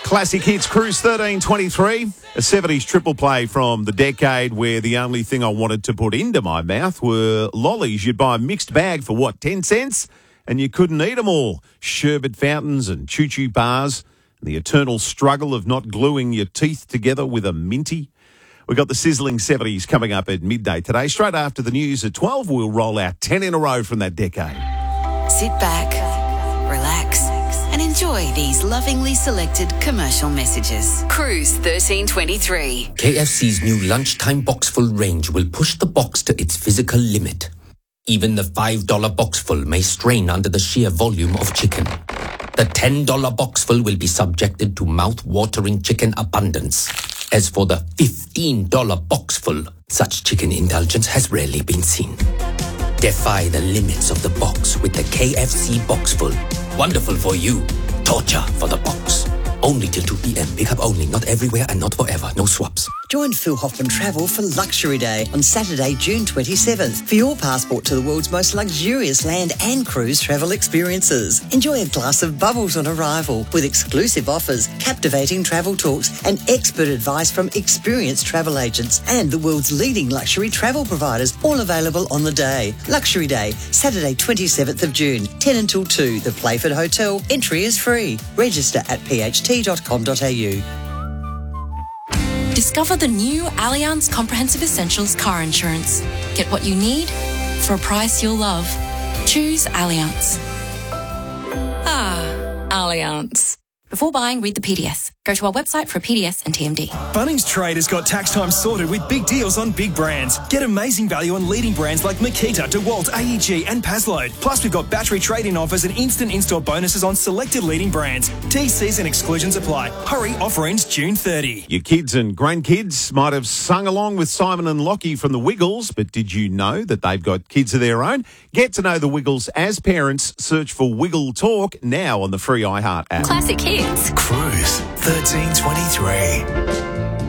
Classic Hits Cruise 1323, a 70s triple play from the decade where the only thing I wanted to put into my mouth were lollies. You'd buy a mixed bag for, what, 10 cents? And you couldn't eat them all. Sherbet fountains and choo-choo bars, the eternal struggle of not gluing your teeth together with a minty. We've got the sizzling 70s coming up at midday today. Straight after the news at 12, we'll roll out 10 in a row from that decade. Sit back, relax, and enjoy these lovingly selected commercial messages. Cruise 1323. KFC's new lunchtime boxful range will push the box to its physical limit. Even the $5 boxful may strain under the sheer volume of chicken. The $10 boxful will be subjected to mouth-watering chicken abundance. As for the $15 boxful, such chicken indulgence has rarely been seen. Defy the limits of the box with the KFC Boxful. Wonderful for you. Torture for the box. Only till 2 p.m. Pick up only, not everywhere and not forever. No swaps. Join Phil Hoffman Travel for Luxury Day on Saturday, June 27th for your passport to the world's most luxurious land and cruise travel experiences. Enjoy a glass of bubbles on arrival with exclusive offers, captivating travel talks and expert advice from experienced travel agents and the world's leading luxury travel providers, all available on the day. Luxury Day, Saturday 27th of June, 10 until 2, the Playford Hotel. Entry is free. Register at pht.com.au. Discover the new Allianz Comprehensive Essentials car insurance. Get what you need for a price you'll love. Choose Allianz. Allianz. Before buying, read the PDS. Go to our website for a PDS and TMD. Bunnings Trade has got tax time sorted with big deals on big brands. Get amazing value on leading brands like Makita, DeWalt, AEG and Pazload. Plus, we've got battery trade-in offers and instant in-store bonuses on selected leading brands. TCs and exclusions apply. Hurry, offer ends June 30. Your kids and grandkids might have sung along with Simon and Lockie from the Wiggles, but did you know that they've got kids of their own? Get to know the Wiggles as parents. Search for Wiggle Talk now on the free iHeart app. Classic Hits. Cruise 1323.